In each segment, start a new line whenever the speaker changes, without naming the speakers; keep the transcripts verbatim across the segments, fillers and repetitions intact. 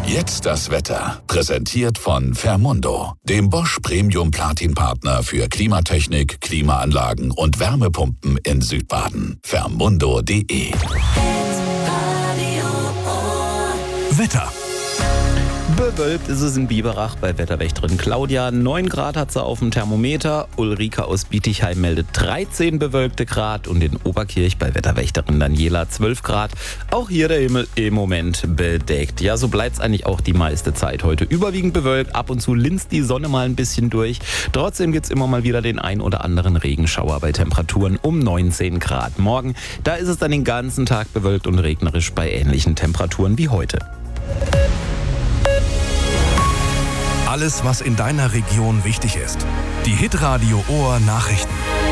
Jetzt das Wetter. Präsentiert von Fermundo, dem Bosch Premium Platin Partner für Klimatechnik, Klimaanlagen und Wärmepumpen in Südbaden. Fermundo punkt de.
Wetter.
Bewölkt ist es in Biberach bei Wetterwächterin Claudia. neun Grad hat sie auf dem Thermometer. Ulrike aus Bietigheim meldet dreizehn bewölkte Grad und in Oberkirch bei Wetterwächterin Daniela zwölf Grad. Auch hier der Himmel im Moment bedeckt. Ja, so bleibt es eigentlich auch die meiste Zeit heute. Überwiegend bewölkt, ab und zu linst die Sonne mal ein bisschen durch. Trotzdem gibt es immer mal wieder den ein oder anderen Regenschauer bei Temperaturen um neunzehn Grad. Morgen, da ist es dann den ganzen Tag bewölkt und regnerisch bei ähnlichen Temperaturen wie heute.
Alles, was in deiner Region wichtig ist. Die Hitradio Ohr Nachrichten.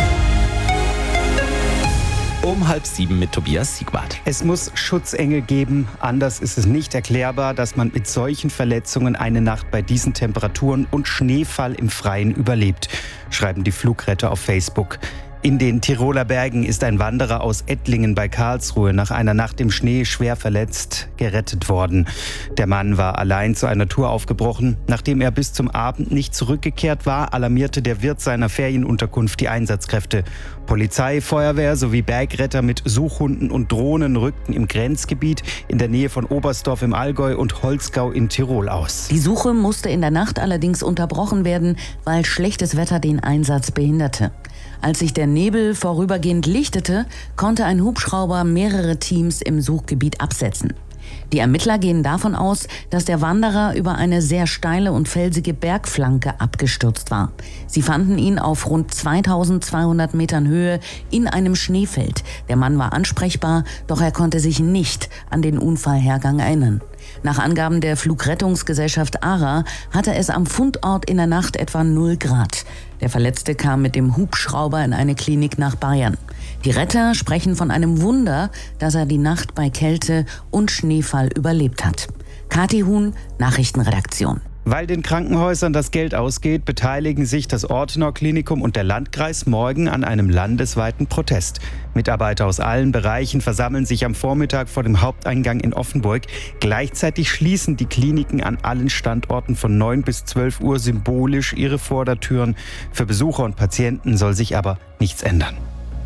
Um halb sieben mit Tobias Siegwart.
Es muss Schutzengel geben. Anders ist es nicht erklärbar, dass man mit solchen Verletzungen eine Nacht bei diesen Temperaturen und Schneefall im Freien überlebt, schreiben die Flugretter auf Facebook. In den Tiroler Bergen ist ein Wanderer aus Ettlingen bei Karlsruhe nach einer Nacht im Schnee schwer verletzt gerettet worden. Der Mann war allein zu einer Tour aufgebrochen. Nachdem er bis zum Abend nicht zurückgekehrt war, alarmierte der Wirt seiner Ferienunterkunft die Einsatzkräfte. Polizei, Feuerwehr sowie Bergretter mit Suchhunden und Drohnen rückten im Grenzgebiet in der Nähe von Oberstdorf im Allgäu und Holzgau in Tirol aus.
Die Suche musste in der Nacht allerdings unterbrochen werden, weil schlechtes Wetter den Einsatz behinderte. Als sich der Nebel vorübergehend lichtete, konnte ein Hubschrauber mehrere Teams im Suchgebiet absetzen. Die Ermittler gehen davon aus, dass der Wanderer über eine sehr steile und felsige Bergflanke abgestürzt war. Sie fanden ihn auf rund zweitausendzweihundert Metern Höhe in einem Schneefeld. Der Mann war ansprechbar, doch er konnte sich nicht an den Unfallhergang erinnern. Nach Angaben der Flugrettungsgesellschaft A R A hatte es am Fundort in der Nacht etwa null Grad. Der Verletzte kam mit dem Hubschrauber in eine Klinik nach Bayern. Die Retter sprechen von einem Wunder, dass er die Nacht bei Kälte und Schneefall überlebt hat. Kathi Huhn, Nachrichtenredaktion.
Weil den Krankenhäusern das Geld ausgeht, beteiligen sich das Ortenau Klinikum und der Landkreis morgen an einem landesweiten Protest. Mitarbeiter aus allen Bereichen versammeln sich am Vormittag vor dem Haupteingang in Offenburg. Gleichzeitig schließen die Kliniken an allen Standorten von neun bis zwölf Uhr symbolisch ihre Vordertüren. Für Besucher und Patienten soll sich aber nichts ändern.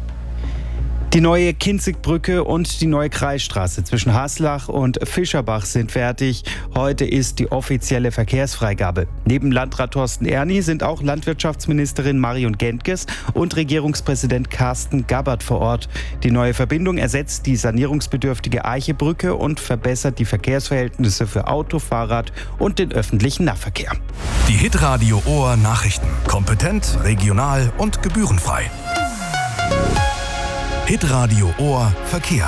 Die neue Kinzigbrücke und die neue Kreisstraße zwischen Haslach und Fischerbach sind fertig. Heute ist die offizielle Verkehrsfreigabe. Neben Landrat Thorsten Erni sind auch Landwirtschaftsministerin Marion Gentges und Regierungspräsident Carsten Gabbard vor Ort. Die neue Verbindung ersetzt die sanierungsbedürftige Eichebrücke und verbessert die Verkehrsverhältnisse für Auto, Fahrrad und den öffentlichen Nahverkehr.
Die Hitradio Ohr Nachrichten. Kompetent, regional und gebührenfrei. Hitradio Ohr Verkehr.